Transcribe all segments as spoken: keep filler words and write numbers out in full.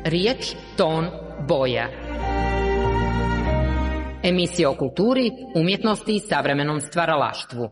Riječ, ton, boja. Emisija o kulturi, umjetnosti i savremenom stvaralaštvu.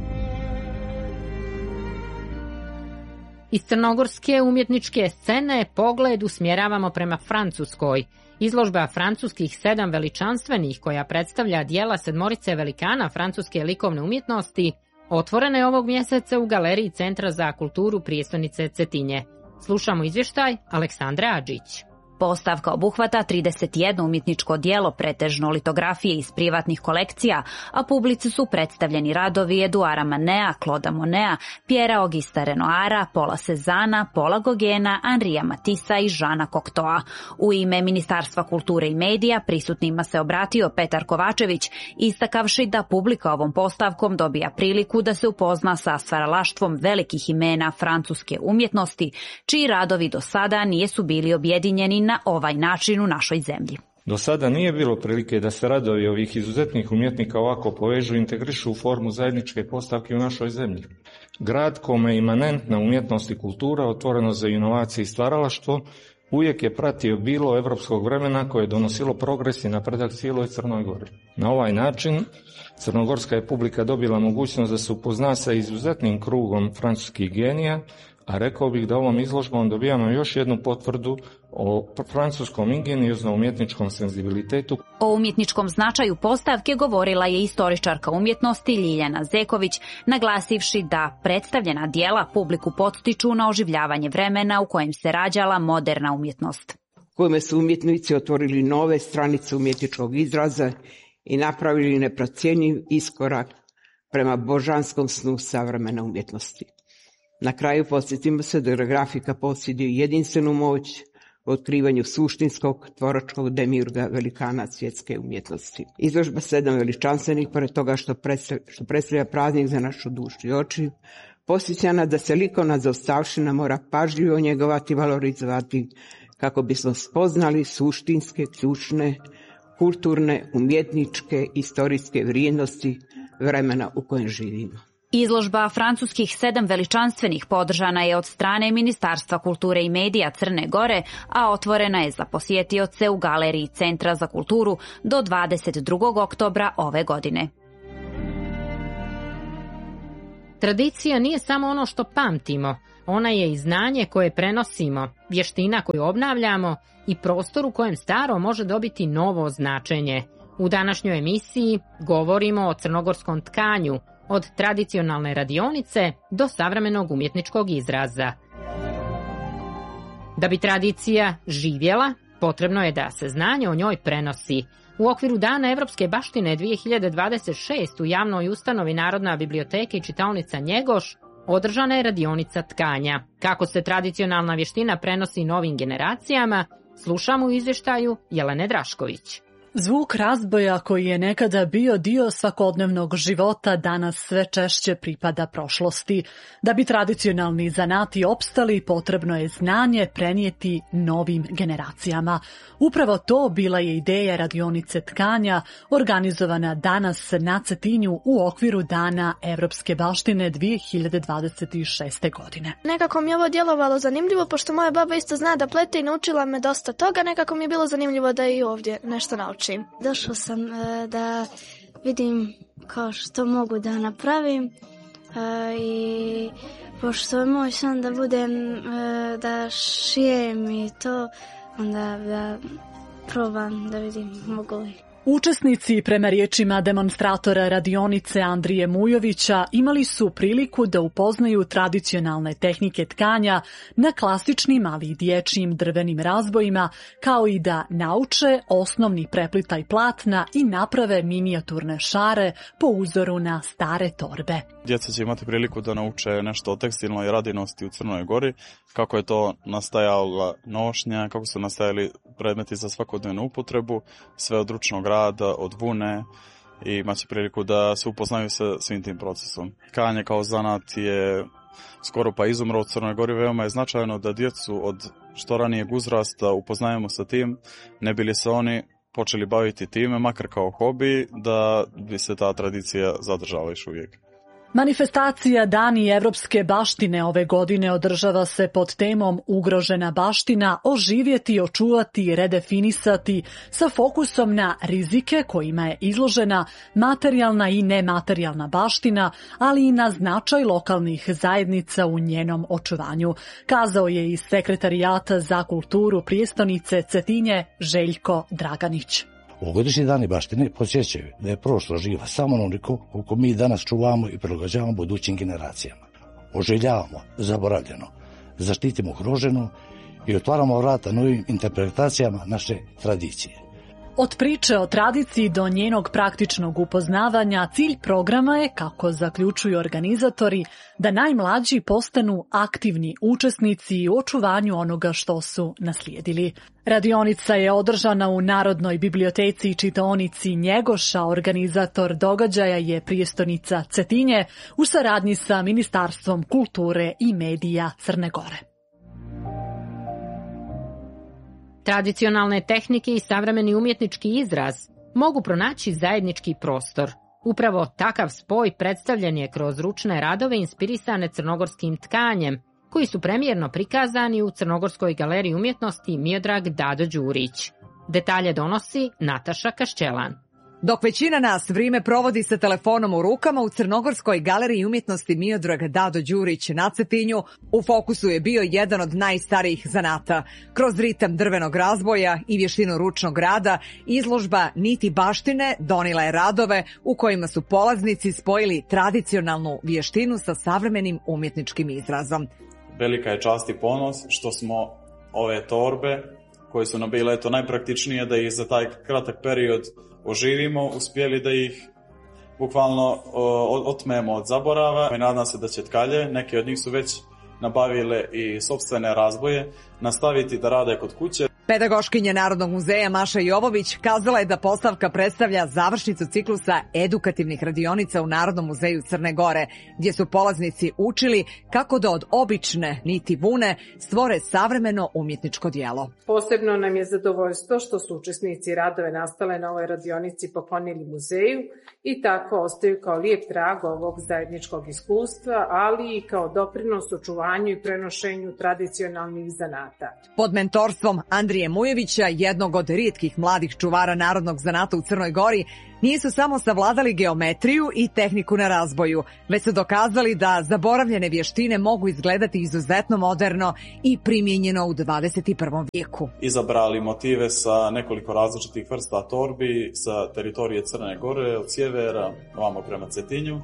Iz crnogorske umjetničke scene pogled usmjeravamo prema Francuskoj. Izložba francuskih sedam veličanstvenih, koja predstavlja dijela sedmorice velikana francuske likovne umjetnosti, otvorena je ovog mjeseca u galeriji Centra za kulturu prijestolnice Cetinje. Slušamo izvještaj Aleksandre Adžić. Postavka obuhvata trideset jedno umjetničko djelo, pretežno litografije iz privatnih kolekcija, a publici su predstavljeni radovi Eduara Manea, Clauda Monea, Piera Augusta Renoira, Paula Cézanne, Paula Gauguina, Henria Matissa i Jeana Cocteau. U ime Ministarstva kulture i medija prisutnima se obratio Petar Kovačević, istakavši da publika ovom postavkom dobija priliku da se upozna sa stvaralaštvom velikih imena francuske umjetnosti, čiji radovi do sada nisu bili objedinjeni na ovaj način u našoj zemlji. Do sada nije bilo prilike da se radovi ovih izuzetnih umjetnika ovako povežu i integrišu u formu zajedničke postavke u našoj zemlji. Grad kome je imanentna umjetnost i kultura, otvoreno za inovacije i stvaralaštvo, uvijek je pratio bilo evropskog vremena koje je donosilo progres i napredak cijeloj Crnoj Gori. Na ovaj način crnogorska je publika dobila mogućnost da se upozna sa izuzetnim krugom francuskih genija, a rekao bih da ovom izložbom dobijamo još jednu potvrdu o francuskom ingeniozno-umjetničkom senzibilitetu. O umjetničkom značaju postavke govorila je istoričarka umjetnosti Ljiljana Zeković, naglasivši da predstavljena djela publiku potiču na oživljavanje vremena u kojem se rađala moderna umjetnost. Kojima su umjetnici otvorili nove stranice umjetničkog izraza i napravili neprocjenjiv iskorak prema božanskom snu savremene umjetnosti. Na kraju podsjetimo se da grafika posjeduje jedinstvenu moć u otkrivanju suštinskog tvoračkog demiurga velikana svjetske umjetnosti. Izložba sedam veličanstvenih, pored toga što predstavlja, što predstavlja praznik za našu dušu i oči, posjećana da se likovna zaostavština mora pažljivo njegovati i valorizovati kako bismo spoznali suštinske, ključne, kulturne, umjetničke, istorijske vrijednosti vremena u kojem živimo. Izložba francuskih sedam veličanstvenih podržana je od strane Ministarstva kulture i medija Crne Gore, a otvorena je za posjetioce u galeriji Centra za kulturu do dvadeset drugog oktobra ove godine. Tradicija nije samo ono što pamtimo, ona je i znanje koje prenosimo, vještina koju obnavljamo i prostor u kojem staro može dobiti novo značenje. U današnjoj emisiji govorimo o crnogorskom tkanju, od tradicionalne radionice do savremenog umjetničkog izraza. Da bi tradicija živjela, potrebno je da se znanje o njoj prenosi. U okviru Dana Evropske baštine dvije hiljade dvadeset šeste u javnoj ustanovi Narodna biblioteka i čitaonica Njegoš održana je radionica tkanja. Kako se tradicionalna vještina prenosi novim generacijama, slušamo u izvještaju Jelene Drašković. Zvuk razboja koji je nekada bio dio svakodnevnog života danas sve češće pripada prošlosti. Da bi tradicionalni zanati opstali, potrebno je znanje prenijeti novim generacijama. Upravo to bila je ideja radionice tkanja, organizovana danas na Cetinju u okviru Dana Evropske baštine dvije hiljade dvadeset šeste. godine. Nekako mi je ovo djelovalo zanimljivo, pošto moja baba isto zna da plete i naučila me dosta toga, nekako mi je bilo zanimljivo da i ovdje nešto naučim. Došla sam e, da vidim kao što mogu da napravim e, i pošto je moj san da budem, e, da šijem i to, onda da probam da vidim mogu li. Učesnici, prema riječima demonstratora radionice Andrije Mujovića, imali su priliku da upoznaju tradicionalne tehnike tkanja na klasičnim, ali i dječjim drvenim razbojima, kao i da nauče osnovni preplitaj platna i naprave minijaturne šare po uzoru na stare torbe. Djeca će imati priliku da nauče nešto o tekstilnoj radinosti u Crnoj Gori, kako je to nastajala nošnja, kako su nastajali predmeti za svakodnevnu upotrebu, sve od ručnog rada, od vune, i imaće priliku da se upoznaju sa svim tim procesom. Tkanje kao zanat je skoro pa izumro u Crnoj Gori, veoma je značajno da djecu od što ranijeg uzrasta upoznajemo sa tim, ne bi li se oni počeli baviti time, makar kao hobi, da bi se ta tradicija zadržala još uvijek. Manifestacija Dani evropske baštine ove godine održava se pod temom Ugrožena baština, oživjeti, očuvati, redefinisati sa fokusom na rizike kojima je izložena materijalna i nematerijalna baština, ali i na značaj lokalnih zajednica u njenom očuvanju, kazao je i sekretarijata za kulturu prijestonice Cetinje Željko Draganić. Ovogodišnji dani baštine podsjećaju da je prošlo živa samo onoliko koliko mi danas čuvamo i prilagođavamo budućim generacijama. Oživljavamo zaboravljeno, zaštitimo ugroženo i otvaramo vrata novim interpretacijama naše tradicije. Od priče o tradiciji do njenog praktičnog upoznavanja, cilj programa je, kako zaključuju organizatori, da najmlađi postanu aktivni učesnici u očuvanju onoga što su naslijedili. Radionica je održana u Narodnoj biblioteci i čitaonici Njegoša. Organizator događaja je prijestonica Cetinje u saradnji sa Ministarstvom kulture i medija Crne Gore. Tradicionalne tehnike i savremeni umjetnički izraz mogu pronaći zajednički prostor. Upravo takav spoj predstavljen je kroz ručne radove inspirisane crnogorskim tkanjem, koji su premijerno prikazani u Crnogorskoj galeriji umjetnosti Miodrag Dado Đurić. Detalje donosi Nataša Kašćelan. Dok većina nas vrijeme provodi sa telefonom u rukama, u Crnogorskoj galeriji umjetnosti Miodrag Dado Đurić na Cetinju u fokusu je bio jedan od najstarijih zanata. Kroz ritam drvenog razboja i vještinu ručnog rada, izložba Niti baštine donila je radove u kojima su polaznici spojili tradicionalnu vještinu sa savremenim umjetničkim izrazom. Velika je čast i ponos što smo ove torbe, koje su nam bile eto najpraktičnije da ih za taj kratak period oživimo, uspjeli da ih bukvalno o, otmemo od zaborava i nadam se da će tkalje, neke od njih su već nabavile i sopstvene razboje, nastaviti da rade kod kuće. Pedagoškinja Narodnog muzeja Maša Jovović kazala je da postavka predstavlja završnicu ciklusa edukativnih radionica u Narodnom muzeju Crne Gore, gdje su polaznici učili kako da od obične niti vune stvore savremeno umjetničko djelo. Posebno nam je zadovoljstvo što su učesnici radove nastale na ovoj radionici poklonili muzeju i tako ostaju kao lijep trag ovog zajedničkog iskustva, ali i kao doprinos očuvanju i prenošenju tradicionalnih zanata. Pod mentorstvom Andrije Mujevića, jednog od rijetkih mladih čuvara narodnog zanata u Crnoj Gori, nisu samo savladali geometriju i tehniku na razboju, već su dokazali da zaboravljene vještine mogu izgledati izuzetno moderno i primijenjeno u dvadeset i prvom vijeku. Izabrali motive sa nekoliko različitih vrsta torbi sa teritorije Crne Gore, od sjevera ovamo prema Cetinju,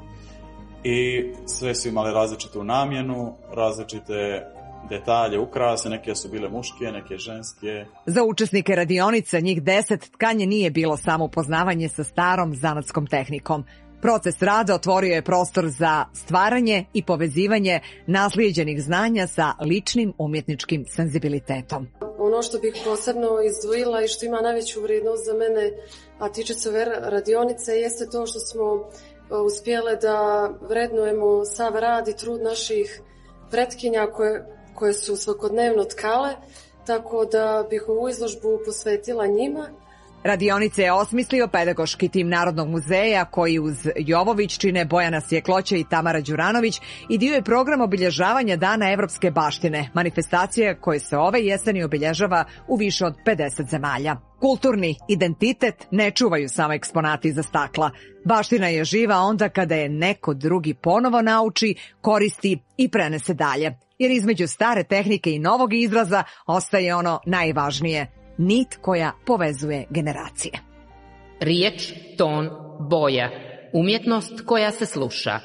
i sve su imale različitu namjenu, različite detalje, ukrase, neke su bile muške, neke ženske. Za učesnike radionice, njih deset, tkanje nije bilo samo upoznavanje sa starom zanatskom tehnikom. Proces rada otvorio je prostor za stvaranje i povezivanje naslijeđenih znanja sa ličnim umjetničkim senzibilitetom. Ono što bih posebno izdvojila i što ima najveću vrijednost za mene, a tiče se ove radionice, jeste to što smo uspjele da vrednujemo sav rad i trud naših pretkinja koje, koje su svakodnevno tkale, tako da bih ovu izložbu posvetila njima. Radionice je osmislio pedagoški tim Narodnog muzeja, koji uz Jovović čine Bojana Sjekloća i Tamara Đuranović, i dio je program obilježavanja Dana evropske baštine, manifestacija koje se ove jeseni obilježava u više od pedeset zemalja. Kulturni identitet ne čuvaju samo eksponati za stakla. Baština je živa onda kada je neko drugi ponovo nauči, koristi i prenese dalje. Jer između stare tehnike i novog izraza ostaje ono najvažnije – nit koja povezuje generacije. Riječ, ton, boja. Umjetnost koja se sluša.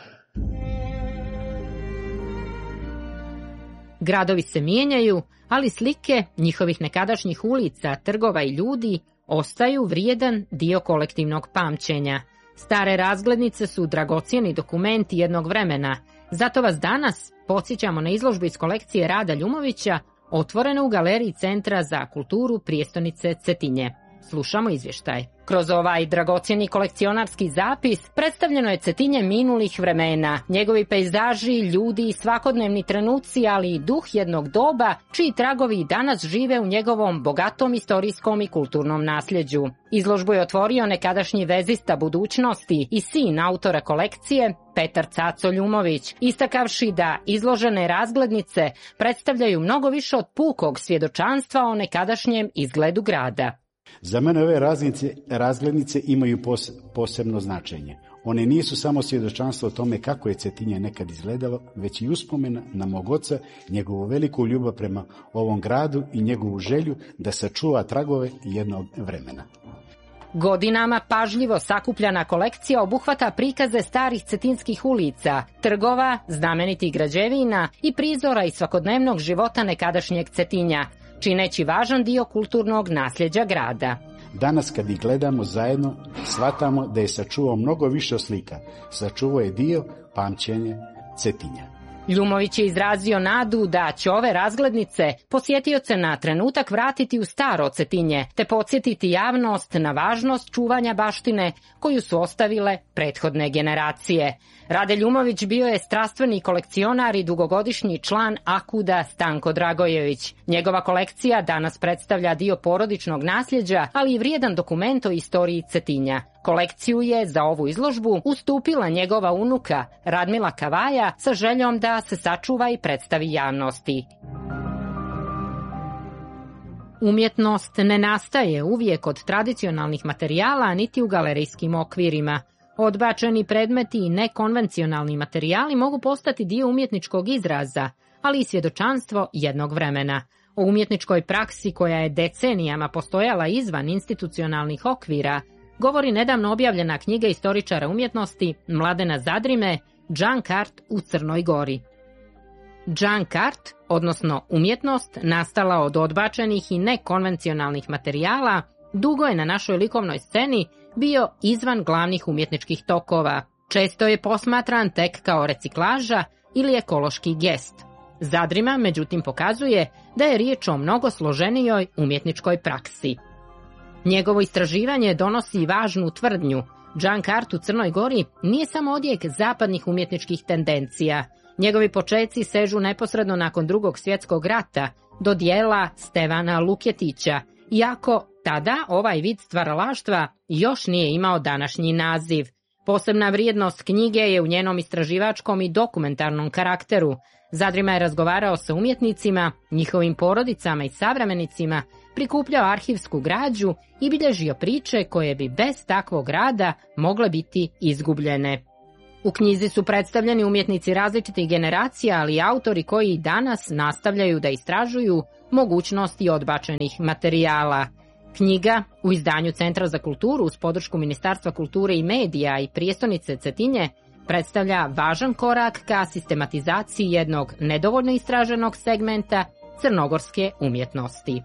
Gradovi se mijenjaju, ali slike njihovih nekadašnjih ulica, trgova i ljudi ostaju vrijedan dio kolektivnog pamćenja. Stare razglednice su dragocjeni dokumenti jednog vremena, zato vas danas podsjećamo na izložbu iz kolekcije Rada Ljumovića, otvorena u galeriji Centra za kulturu prijestonice Cetinje. slušamo izvještaj. Kroz ovaj dragocjeni kolekcionarski zapis predstavljeno je Cetinje minulih vremena, njegovi pejzaži, ljudi, svakodnevni trenuci, ali i duh jednog doba, čiji tragovi i danas žive u njegovom bogatom istorijskom i kulturnom nasljeđu. Izložbu je otvorio nekadašnji vezista budućnosti i sin autora kolekcije, Petar Caco Ljumović, istakavši da izložene razglednice predstavljaju mnogo više od pukog svjedočanstva o nekadašnjem izgledu grada. Za mene ove razglednice, razglednice imaju pos, posebno značenje. One nisu samo svjedočanstvo o tome kako je Cetinje nekad izgledalo, već i uspomena na mog oca, njegovu veliku ljubav prema ovom gradu i njegovu želju da sačuva tragove jednog vremena. Godinama pažljivo sakupljana kolekcija obuhvata prikaze starih cetinskih ulica, trgova, znamenitih građevina i prizora iz svakodnevnog života nekadašnjeg Cetinja, čineći važan dio kulturnog nasljeđa grada. Danas kad ih gledamo zajedno, shvatamo da je sačuvao mnogo više slika. Sačuvao je dio pamćenja Cetinja. Ljumović je izrazio nadu da će ove razglednice posjetioce na trenutak vratiti u staro Cetinje, te podsjetiti javnost na važnost čuvanja baštine koju su ostavile prethodne generacije. Rade Ljumović bio je strastveni kolekcionar i dugogodišnji član Akuda Stanko Dragojević. Njegova kolekcija danas predstavlja dio porodičnog nasljeđa, ali i vrijedan dokument o istoriji Cetinja. Kolekciju je za ovu izložbu ustupila njegova unuka Radmila Kavaja sa željom da se sačuva i predstavi javnosti. Umjetnost ne nastaje uvijek od tradicionalnih materijala niti u galerijskim okvirima. Odbačeni predmeti i nekonvencionalni materijali mogu postati dio umjetničkog izraza, ali i svjedočanstvo jednog vremena. O umjetničkoj praksi koja je decenijama postojala izvan institucionalnih okvira govori nedavno objavljena knjiga istoričara umjetnosti Mladena Zadrime Junk Art u Crnoj Gori. Junk art, odnosno umjetnost, nastala od odbačenih i nekonvencionalnih materijala, dugo je na našoj likovnoj sceni bio izvan glavnih umjetničkih tokova. Često je posmatran tek kao reciklaža ili ekološki gest. Zadrima, međutim, pokazuje da je riječ o mnogo složenijoj umjetničkoj praksi. Njegovo istraživanje donosi važnu tvrdnju. Junk art u Crnoj Gori nije samo odjek zapadnih umjetničkih tendencija. Njegovi počeci sežu neposredno nakon Drugog svjetskog rata do dijela Stevana Luketića, iako tada ovaj vid stvaralaštva još nije imao današnji naziv. Posebna vrijednost knjige je u njenom istraživačkom i dokumentarnom karakteru. Zadrima je razgovarao sa umjetnicima, njihovim porodicama i savremenicima, prikupljao arhivsku građu i bilježio priče koje bi bez takvog rada mogle biti izgubljene. U knjizi su predstavljeni umjetnici različitih generacija, ali i autori koji i danas nastavljaju da istražuju mogućnosti odbačenih materijala. Knjiga, u izdanju Centra za kulturu uz podršku Ministarstva kulture i medija i prijestolnice Cetinje, predstavlja važan korak ka sistematizaciji jednog nedovoljno istraženog segmenta crnogorske umjetnosti.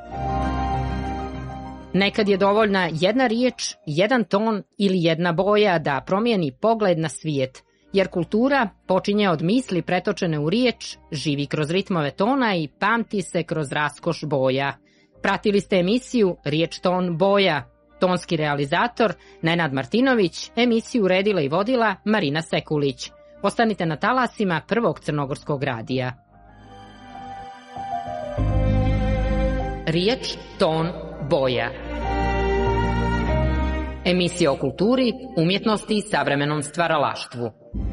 Nekad je dovoljna jedna riječ, jedan ton ili jedna boja da promijeni pogled na svijet, jer kultura počinje od misli pretočene u riječ, živi kroz ritmove tona i pamti se kroz raskoš boja. Pratili ste emisiju Riječ, ton, boja. Tonski realizator Nenad Martinović, emisiju uredila i vodila Marina Sekulić. Ostanite na talasima Prvog crnogorskog radija. Riječ, ton, boja. Emisija o kulturi, umjetnosti i savremenom stvaralaštvu.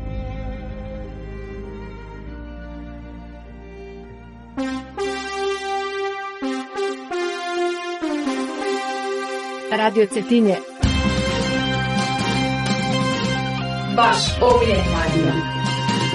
Radio Cetinje. Baš ovdje radio.